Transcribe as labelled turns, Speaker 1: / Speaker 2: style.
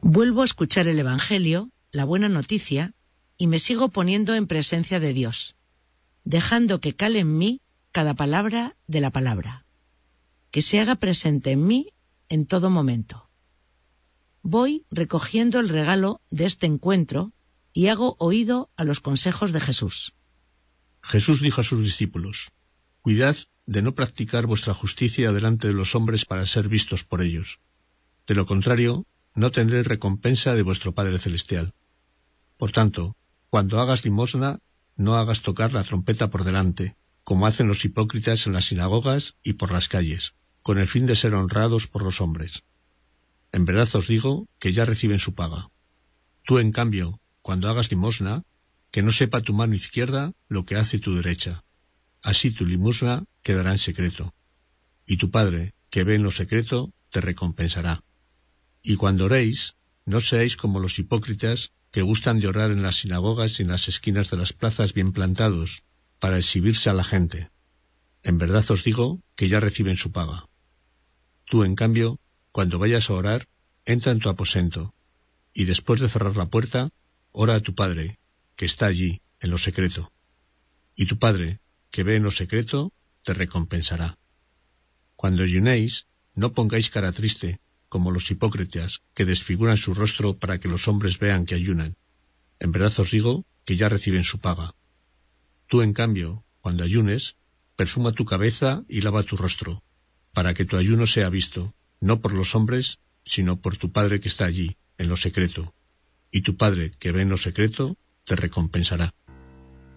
Speaker 1: Vuelvo a escuchar el Evangelio, la buena noticia, y me sigo poniendo en presencia de Dios, dejando que cale en mí cada palabra de la palabra, que se haga presente en mí en todo momento. Voy recogiendo el regalo de este encuentro y hago oído a los consejos de Jesús.
Speaker 2: Jesús dijo a sus discípulos: «Cuidad de no practicar vuestra justicia delante de los hombres para ser vistos por ellos. De lo contrario, no tendréis recompensa de vuestro Padre Celestial. Por tanto, cuando hagas limosna, no hagas tocar la trompeta por delante, como hacen los hipócritas en las sinagogas y por las calles, con el fin de ser honrados por los hombres. En verdad os digo que ya reciben su paga. Tú, en cambio, cuando hagas limosna, que no sepa tu mano izquierda lo que hace tu derecha. Así tu limosna quedará en secreto. Y tu Padre, que ve en lo secreto, te recompensará. Y cuando oréis, no seáis como los hipócritas que gustan de orar en las sinagogas y en las esquinas de las plazas bien plantados, para exhibirse a la gente. En verdad os digo que ya reciben su paga. Tú, en cambio, cuando vayas a orar, entra en tu aposento, y después de cerrar la puerta, ora a tu Padre, que está allí, en lo secreto. Y tu Padre, que ve en lo secreto, te recompensará. Cuando ayunéis, no pongáis cara triste, como los hipócritas, que desfiguran su rostro para que los hombres vean que ayunan. En verdad os digo que ya reciben su paga. Tú, en cambio, cuando ayunes, perfuma tu cabeza y lava tu rostro, para que tu ayuno sea visto, no por los hombres, sino por tu Padre que está allí, en lo secreto. Y tu Padre, que ve en lo secreto, te recompensará.